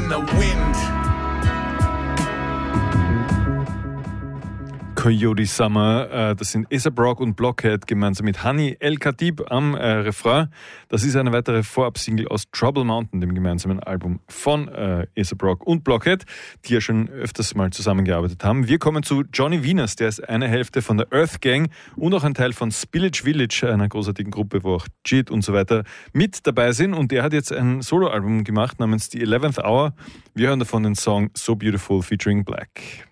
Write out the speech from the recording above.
the wind. Coyote Summer, das sind A$AP Rock und Blockhead gemeinsam mit Hani El Khatib am Refrain. Das ist eine weitere Vorab-Single aus Trouble Mountain, dem gemeinsamen Album von A$AP Rock und Blockhead, die ja schon öfters mal zusammengearbeitet haben. Wir kommen zu Johnny Venus, der ist eine Hälfte von der Earth Gang und auch ein Teil von Spillage Village, einer großartigen Gruppe, wo auch JID und so weiter mit dabei sind. Und der hat jetzt ein Soloalbum gemacht namens The 11th Hour. Wir hören davon den Song So Beautiful featuring Black.